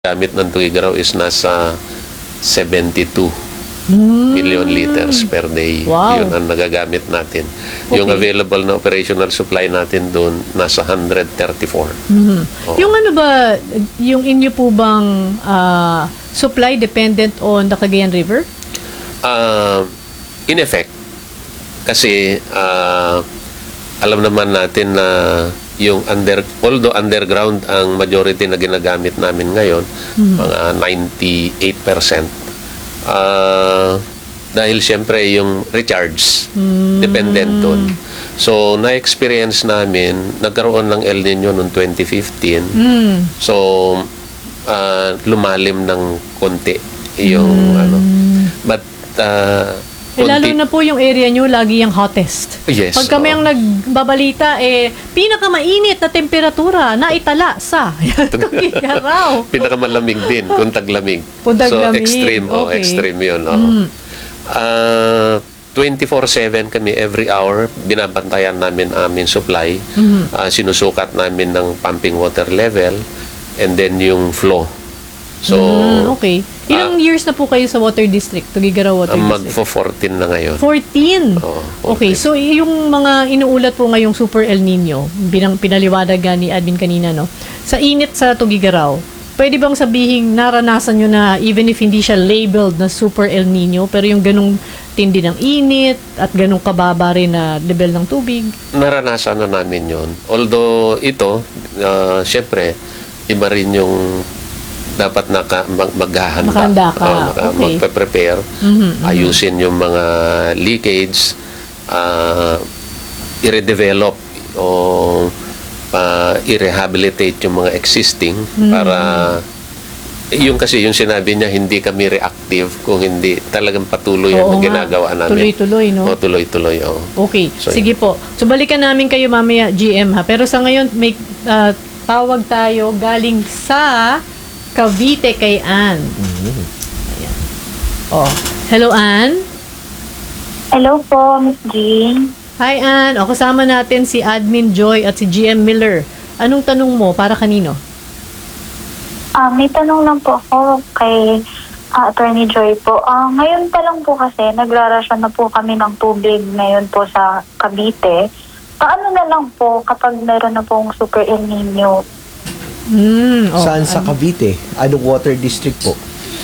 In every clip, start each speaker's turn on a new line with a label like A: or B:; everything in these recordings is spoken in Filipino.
A: gamit ng Tuguegarao is nasa 72 million liters per day.
B: Wow.
A: Yun ang nagagamit natin.
B: Okay.
A: Yung available na operational supply natin doon, nasa 134. Oo.
B: Yung ano ba, yung inyo po bang supply dependent on the Cagayan River?
A: In effect, kasi alam naman natin na yung although underground ang majority na ginagamit namin ngayon, mga 98%, dahil siyempre yung recharge dependent doon. So na-experience namin, nagkaroon ng El Nino noong 2015. So lumalim ng konti yung ano. But
B: Lalo na po yung area nyo, lagi yung hottest.
A: Yes,
B: Pag kami
A: oo.
B: ang nagbabalita, pinakamainit na temperatura na itala sa Tuguegarao.
A: pinakamalamig din kung taglamig.
B: Kung taglamig,
A: So extreme,
B: okay.
A: extreme 'yun. 24/7 kami, every hour binabantayan namin aming supply. Sinusukat namin ng pumping water level and then yung flow. So
B: Okay. Ilang years na po kayo sa Water District, Tuguegarao Water District?
A: magfo-14 na ngayon.
B: 14?
A: Oo, 14.
B: Okay, so yung mga inuulat po ngayong Super El Nino, pinaliwanag ni Admin kanina, no? Sa init sa Tuguegarao, pwede bang sabihin naranasan nyo na even if hindi siya labeled na Super El Nino, pero yung ganong tindi ng init at ganong kababa rin na level ng tubig?
A: Naranasan na namin 'yon. Although ito, syempre, iba rin yung dapat maghahanda.
B: Makahanda ka. Okay.
A: Magpe-prepare. Ayusin yung mga leakage, i-redevelop o i-rehabilitate yung mga existing para yung kasi yung sinabi niya, hindi kami reactive kung hindi talagang patuloy
B: Oo
A: ang
B: nga.
A: ginagawa namin.
B: Tuloy-tuloy, no?
A: O, tuloy-tuloy, oo.
B: Okay,
A: So,
B: sige po. So balikan namin kayo mamaya, GM ha. Pero sa ngayon, may tawag tayo galing sa Cavite kay Ann. Ayan. Oh. Hello, Ann.
C: Hello po, Miss Jean.
B: Hi, Ann. O, kasama natin si Admin Joy at si GM Miller. Anong tanong mo? Para kanino?
C: May tanong lang po ako kay Attorney Joy po. Ngayon pa lang po kasi, nagrarasyon na po kami ng tubig ngayon po sa Cavite. Paano na lang po kapag meron na pong Super El Nino?
D: Saan sa Cavite? Anong water district po?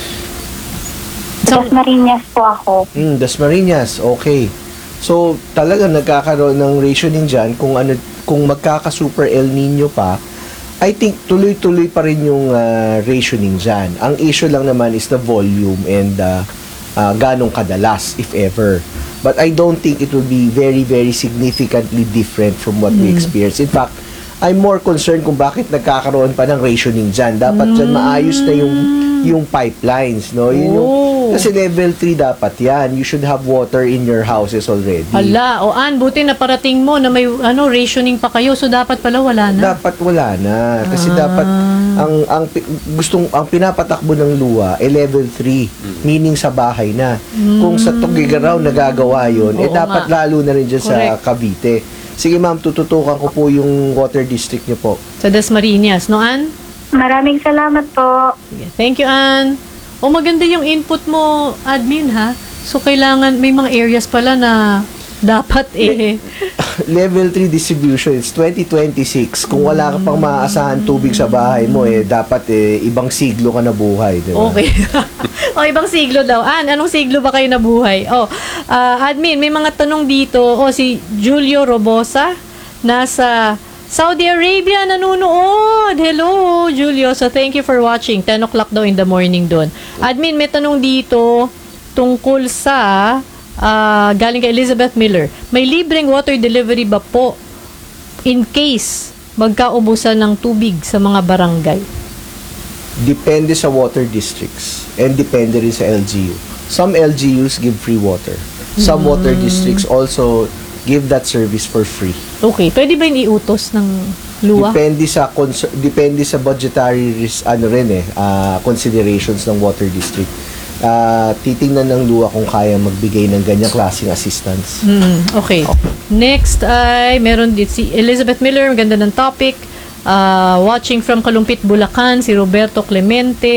C: Sa Marinas po ako.
D: Dasmariñas. Okay. So, talaga nagkakaroon ng rationing dyan kung magkaka-super El Nino pa. I think tuloy-tuloy pa rin yung rationing dyan. Ang issue lang naman is the volume and ganong kadalas, if ever. But I don't think it will be very, very significantly different from what we experience. In fact, I'm more concerned kung bakit nagkakaroon pa ng rationing dyan. Dapat dyan maayos na yung pipelines, no? Yun kasi level 3 dapat yan. You should have water in your houses already.
B: Hala, o Ann, buti na parating mo na may rationing pa kayo, so dapat pala wala na.
D: Dapat wala na. Kasi dapat ang pinapatakbo ng luwa level 3, meaning sa bahay na. Kung sa Tuguegarao nagagawa yun,
B: Oo
D: dapat
B: nga.
D: lalo na rin dyan sa
B: Correct.
D: Cavite. Sige ma'am, tututukan ko po yung water district niyo po.
B: Sa Dasmariñas, no, Ann?
C: Maraming salamat po.
B: Sige. Thank you, Ann. O, maganda yung input mo, admin, ha? So, kailangan, may mga areas pala na dapat
D: Level 3 distribution, it's 2026. Kung wala ka pang maaasahan tubig sa bahay mo, dapat ibang siglo ka na buhay. Diba?
B: Okay. O, ibang siglo daw. Anong siglo ba kayo nabuhay? Admin, may mga tanong dito. Si Julio Robosa, nasa Saudi Arabia, nanonood. Hello, Julio. So, thank you for watching. 10 o'clock daw in the morning doon. Admin, may tanong dito tungkol sa galing kay Elizabeth Miller. May libreng water delivery ba po in case magkaubusan ng tubig sa mga barangay?
D: Depende sa water districts and depende rin sa LGU. Some LGUs give free water. Some water districts also give that service for free.
B: Okay. Pwede ba yung iutos ng luwa?
D: Depende sa budgetary considerations ng water district. Titingnan ng luwa kung kaya magbigay ng ganyang klaseng assistance.
B: Okay. Next ay meron din si Elizabeth Miller, maganda ng topic. Watching from Kalumpit, Bulacan, si Roberto Clemente.